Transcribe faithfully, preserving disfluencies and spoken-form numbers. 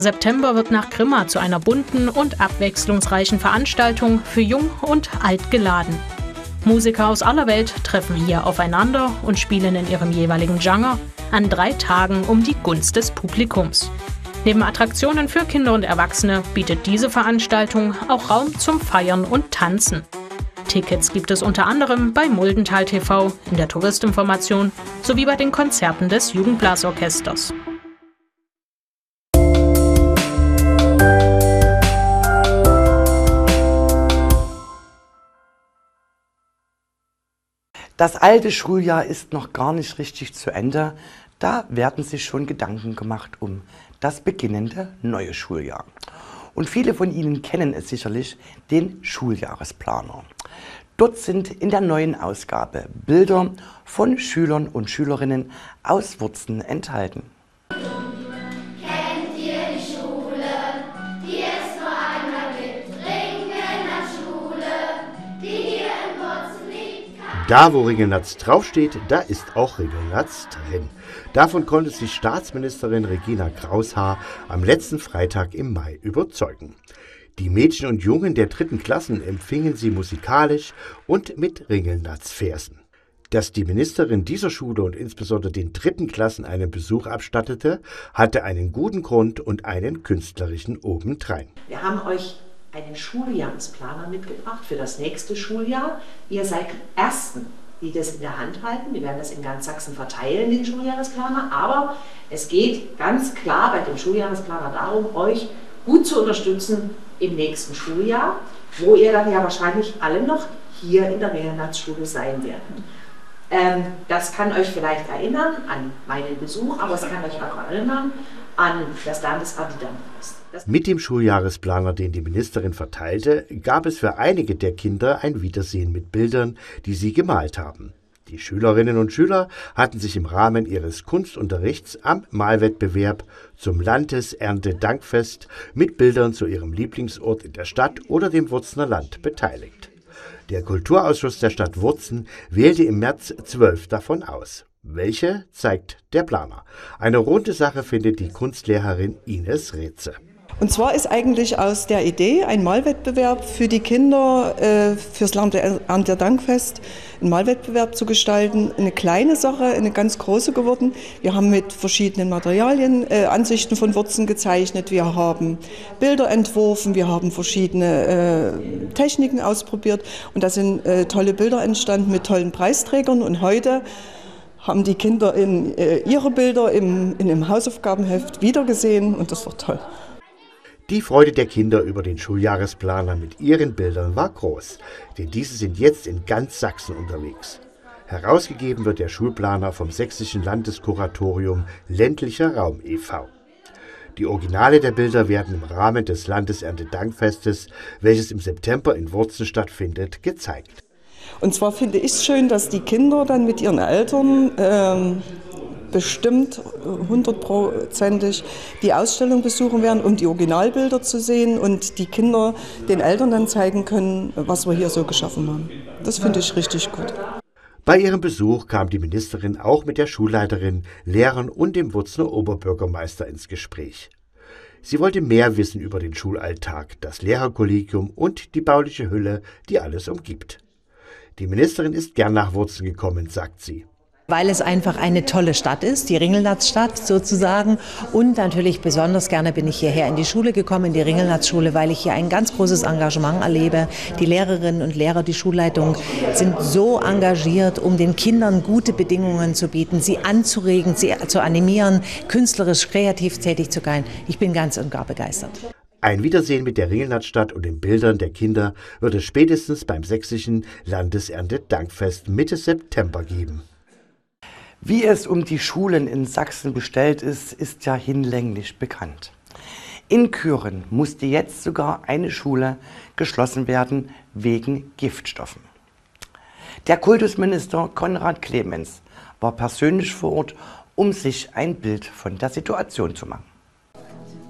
September wird nach Grimma zu einer bunten und abwechslungsreichen Veranstaltung für Jung und Alt geladen. Musiker aus aller Welt treffen hier aufeinander und spielen in ihrem jeweiligen Genre an drei Tagen um die Gunst des Publikums. Neben Attraktionen für Kinder und Erwachsene bietet diese Veranstaltung auch Raum zum Feiern und Tanzen. Tickets gibt es unter anderem bei Muldental T V, in der Touristinformation sowie bei den Konzerten des Jugendblasorchesters. Das alte Schuljahr ist noch gar nicht richtig zu Ende. Da werden sich schon Gedanken gemacht um das beginnende neue Schuljahr. Und viele von Ihnen kennen es sicherlich, den Schuljahresplaner. Dort sind in der neuen Ausgabe Bilder von Schülern und Schülerinnen aus Wurzen enthalten. Kennt ihr die Schule, die es nur einmal gibt? Ringelnatz-Schule, die hier in Wurzen liegt. Da, wo Ringelnatz draufsteht, da ist auch Ringelnatz drin. Davon konnte sich Staatsministerin Regina Kraushaar am letzten Freitag im Mai überzeugen. Die Mädchen und Jungen der dritten Klassen empfingen sie musikalisch und mit Ringelnatz-Versen. Dass die Ministerin dieser Schule und insbesondere den dritten Klassen einen Besuch abstattete, hatte einen guten Grund und einen künstlerischen obendrein. Wir haben euch einen Schuljahresplaner mitgebracht für das nächste Schuljahr. Ihr seid die Ersten, die das in der Hand halten. Wir werden das in ganz Sachsen verteilen, den Schuljahresplaner. Aber es geht ganz klar bei dem Schuljahresplaner darum, euch gut zu unterstützen im nächsten Schuljahr, wo ihr dann ja wahrscheinlich alle noch hier in der Ringelnatz-Schule sein werdet. Ähm, das kann euch vielleicht erinnern an meinen Besuch, aber es kann euch auch erinnern an das Landesamt-Dankfest. Mit dem Schuljahresplaner, den die Ministerin verteilte, gab es für einige der Kinder ein Wiedersehen mit Bildern, die sie gemalt haben. Die Schülerinnen und Schüler hatten sich im Rahmen ihres Kunstunterrichts am Malwettbewerb zum Landeserntedankfest mit Bildern zu ihrem Lieblingsort in der Stadt oder dem Wurzener Land beteiligt. Der Kulturausschuss der Stadt Wurzen wählte im März zwölf davon aus. Welche, zeigt der Planer. Eine runde Sache findet die Kunstlehrerin Ines Rätze. Und zwar ist eigentlich aus der Idee, ein Malwettbewerb für die Kinder, äh, fürs Landeserntedankfest, einen Malwettbewerb zu gestalten, eine kleine Sache, eine ganz große geworden. Wir haben mit verschiedenen Materialien äh, Ansichten von Wurzen gezeichnet, wir haben Bilder entworfen, wir haben verschiedene äh, Techniken ausprobiert und da sind äh, tolle Bilder entstanden mit tollen Preisträgern und heute haben die Kinder in, äh, ihre Bilder im, in einem Hausaufgabenheft wiedergesehen und das war toll. Die Freude der Kinder über den Schuljahresplaner mit ihren Bildern war groß, denn diese sind jetzt in ganz Sachsen unterwegs. Herausgegeben wird der Schulplaner vom Sächsischen Landeskuratorium Ländlicher Raum e V Die Originale der Bilder werden im Rahmen des Landeserntedankfestes, welches im September in Wurzen stattfindet, gezeigt. Und zwar finde ich es schön, dass die Kinder dann mit ihren Eltern ähm, bestimmt hundertprozentig die Ausstellung besuchen werden, um die Originalbilder zu sehen und die Kinder den Eltern dann zeigen können, was wir hier so geschaffen haben. Das finde ich richtig gut. Bei ihrem Besuch kam die Ministerin auch mit der Schulleiterin, Lehrern und dem Wurzener Oberbürgermeister ins Gespräch. Sie wollte mehr wissen über den Schulalltag, das Lehrerkollegium und die bauliche Hülle, die alles umgibt. Die Ministerin ist gern nach Wurzen gekommen, sagt sie. Weil es einfach eine tolle Stadt ist, die Ringelnatz-Stadt sozusagen. Und natürlich besonders gerne bin ich hierher in die Schule gekommen, in die Ringelnatz-Schule, weil ich hier ein ganz großes Engagement erlebe. Die Lehrerinnen und Lehrer, die Schulleitung sind so engagiert, um den Kindern gute Bedingungen zu bieten, sie anzuregen, sie zu animieren, künstlerisch, kreativ tätig zu sein. Ich bin ganz und gar begeistert. Ein Wiedersehen mit der Ringelnatzstadt und den Bildern der Kinder wird es spätestens beim Sächsischen Landeserntedankfest Mitte September geben. Wie es um die Schulen in Sachsen bestellt ist, ist ja hinlänglich bekannt. In Kühren musste jetzt sogar eine Schule geschlossen werden wegen Giftstoffen. Der Kultusminister Konrad Clemens war persönlich vor Ort, um sich ein Bild von der Situation zu machen.